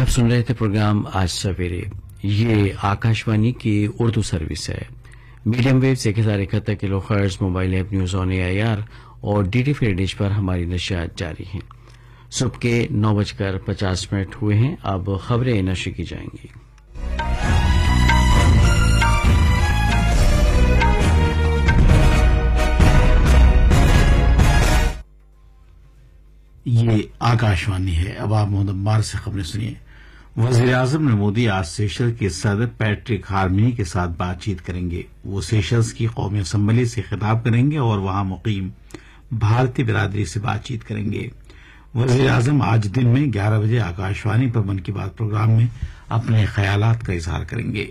आप सुन रहे थे प्रोग्राम आज सवेरे। ये आकाशवाणी की उर्दू सर्विस है। Medium wave 1071 kilo hertz, mobile app news on AIR और DD फ्री डिश पर हमारी नशियात जारी हैं। सुबह के 9:50 हुए हैं। अब खबरें नशर की जाएंगी। ये आकाशवाणी है। अब आप मोहम्मद अम्मार से खबरें सुनिए। वजीर-ए-आजम ने मोदी आज सेशल के सदर पैट्रिक हार्मनी के साथ बातचीत करेंगे। वो सेशल्स की कौमी असम्बली से खिताब करेंगे और वहां मुकीम भारतीय बिरादरी से बातचीत करेंगे। वजीर-ए-आजम आज दिन में 11 बजे आकाशवाणी पर मन की बात प्रोग्राम में अपने ख्यालात का इजहार करेंगे।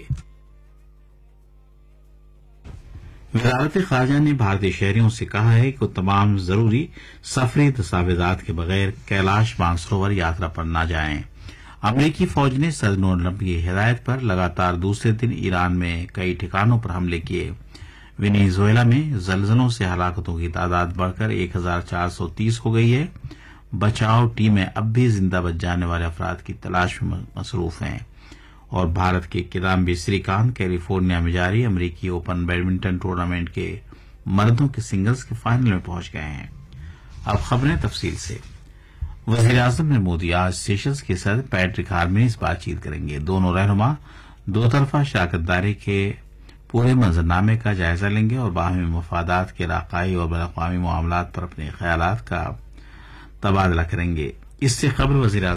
वजारत खारजा ने भारतीय शहरियों से कहा है कि वो तमाम जरूरी सफरी दस्तावेजात के बगैर कैलाश मानसरोवर यात्रा पर न जाएं। अमरीकी फौज ने सदर डोनाल्ड ट्रंप की हिदायत पर लगातार दूसरे दिन ईरान में कई ठिकानों पर हमले किए। वेनेजुएला में जलजलों से हलाकतों की तादाद बढ़कर 1430 हो गई है। बचाव टीमें अब भी जिंदा बच जाने वाले अफराद की तलाश में मसरूफ हैं। और भारत के किदाम्बी श्रीकांत कैलिफोर्निया में जारी अमरीकी ओपन बैडमिंटन टूर्नामेंट के मर्दों के सिंगल्स के फाइनल में पहुंच गए हैं। अब खबरें तफसील से। वजीर-ए-आजम ने मोदी आज सेशल्स के सदर पैट्रिक हार्मनी से बातचीत करेंगे। दोनों रहनुमा दो तरफा शराकतदारी के पूरे मंजरनामे का जायजा लेंगे और बाहमी मफादात के इलाकाई और बैनुल-अक़वामी मामलात पर अपने ख्यालात का तबादला करेंगे। इससे खबर वजीर